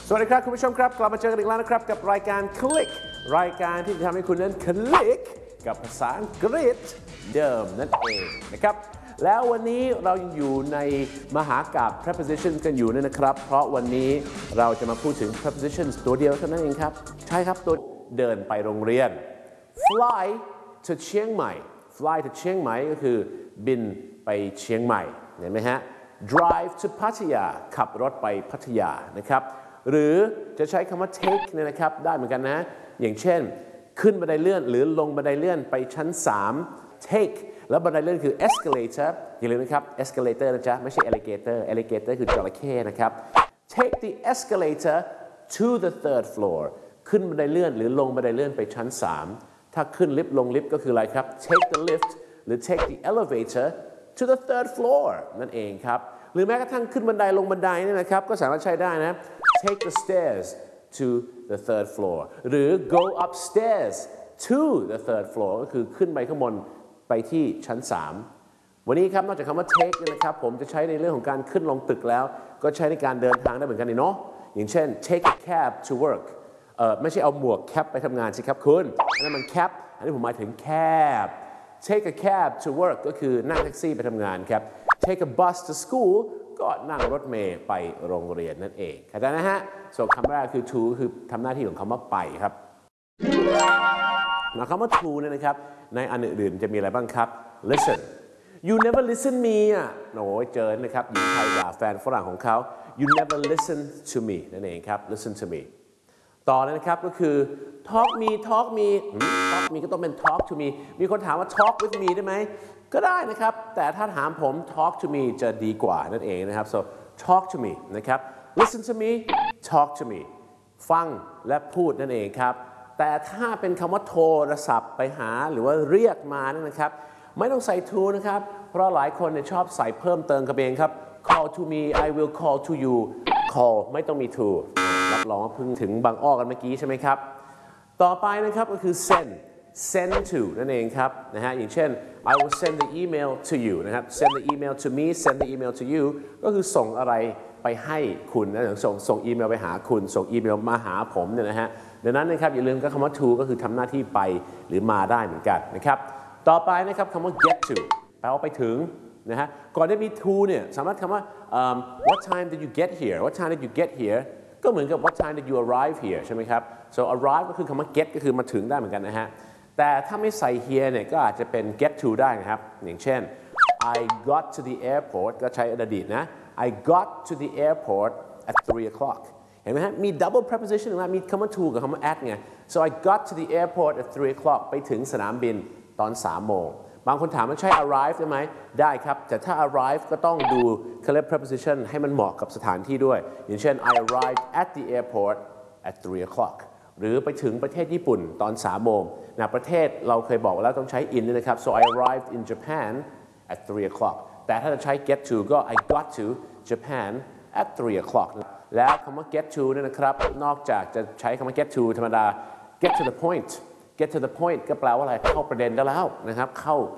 สวัสดีครับคุณผู้ชมครับกลับมาเจอกันอีกแล้วนะครับกับรายการ Click รายการที่จะทำให้คุณนั้น Click กับภาษาอังกฤษเดิมนั่นเองนะครับแล้ววันนี้เรายังอยู่ในมหากาพย์ preposition กันอยู่นะครับเพราะวันนี้เราจะมาพูดถึง preposition ตัวเดียวเท่านั้นเองครับใช่ครับตัวเดินไปโรงเรียน fly to เชียงใหม่ fly to เชียงใหม่ก็คือบินไปเชียงใหม่เห็นไหมฮะ drive to พัทยาขับรถไปพัทยานะครับหรือจะใช้คำว่า take เนี่ยนะครับได้เหมือนกันนะอย่างเช่นขึ้นบันไดเลื่อนหรือลงบันไดเลื่อนไปชั้น3 take แล้วบันไดเลื่อนคือ escalator อย่าลืมนะครับ escalator นะจ๊ะไม่ใช่ alligator alligator คือจระเข้นะครับ take the escalator to the third floor ขึ้นบันไดเลื่อนหรือลงบันไดเลื่อนไปชั้น3ถ้าขึ้นลิฟต์ลงลิฟต์ก็คืออะไรครับ take the lift หรือ take the elevator to the third floor นั่นเองครับหรือแม้กระทั่งขึ้นบันไดลงบันไดเนี่ยนะครับก็สามารถใช้ได้นะ take the stairs to the third floor หรือ go upstairs to the third floor ก็คือขึ้นไปข้างบนไปที่ชั้น3วันนี้ครับนอกจากคำว่า take เนี่ยนะครับผมจะใช้ในเรื่องของการขึ้นลงตึกแล้วก็ใช้ในการเดินทางได้เหมือนกันเนาะอย่างเช่น take a cab to work ไม่ใช่เอาหมวกแคปไปทำงานสิครับคุณอันนั้นมันแคปอันนี้ผมหมายถึง cab take a cab to work ก็คือนั่งแท็กซี่ไปทำงานครับ take a bus to school ก็นั่งรถเมล์ไปโรงเรียนนั่นเองเข้าใจนะฮะส่วนคำแรกคือ to คือทำหน้าที่ของคำว่าไปครับคำว่า to เนี่ยนะครับในอันอื่นๆจะมีอะไรบ้างครับ listen you never listen me อ่ะโอ้ยเจอนะครับหญิงไทยด่าแฟนฝรั่งของเขา you never listen to me นั่นเองครับ listen to me ต่อนะครับก็คือ talk me talk me talk me ก็ต้องเป็น talk to me มีคนถามว่า talk with me ได้ไหมก็ได้นะครับแต่ถ้าถามผม talk to me จะดีกว่านั่นเองนะครับ so talk to me นะครับ listen to me talk to me ฟังและพูดนั่นเองครับแต่ถ้าเป็นคำว่าโทรศัพท์ไปหาหรือว่าเรียกมานั่นนะครับไม่ต้องใส่ to นะครับเพราะหลายคนชอบใส่เพิ่มเติมกันเองครับ call to me I will call to you call ไม่ต้องมี to รับรองว่าเพิ่งถึงบางอ้อกันเมื่อกี้ใช่ไหมครับต่อไปนะครับก็คือ send to นั่นเองครับนะฮะอย่างเช่น I will send the email to you นะครับ send the email to me send the email to you ก็คือส่งอะไรไปให้คุณนะส่งอีเมลไปหาคุณส่งอีเมลมาหาผมเนี่ยนะฮะดังนั้นนะครับอย่าลืมคำว่า to ก็คือทำหน้าที่ไปหรือมาได้เหมือนกันนะครับต่อไปนะครับคำว่า get to แปลว่าไปถึงนะฮะก่อนได้มี to เนี่ยสามารถคำว่า what time did you get here what time did you get here ก็เหมือนกับ what time did you arrive here ใช่ไหมครับ so arrive ก็คือคำว่า get ก็คือมาถึงได้เหมือนกันนะฮะแต่ถ้าไม่ใส่ here เนี่ยก็อาจจะเป็น get to ได้นะครับอย่างเช่น I got to the airport ก็ใช้อดีตนะ I got to the airport at 3 o'clock เห็นไหมฮะมี double preposition นะมีคำว่า to กับคำว่า at ไง so I got to the airport at 3 o'clock ไปถึงสนามบินตอน3 โมงบางคนถามมันใช้ arrive ได้ไหมได้ครับแต่ถ้า arrive ก็ต้องดู correct preposition ให้มันเหมาะกับสถานที่ด้วยอย่างเช่น I arrived at the airport at 3 o'clock หรือไปถึงประเทศญี่ปุ่นตอน3 โมงนะประเทศเราเคยบอกแล้วต้องใช้ in ด้วยนะครับ so I arrived in Japan at 3 o'clock แต่ถ้าจะใช้ get to ก็ I got to Japan at 3 o'clock แล้วคำว่า get to เนี่ยนะครับนอกจากจะใช้คำว่า get to ธรรมดา get to the point get to the point ก็แปลว่าอะไรเข้าประเด็นได้แล้วนะครับเข้า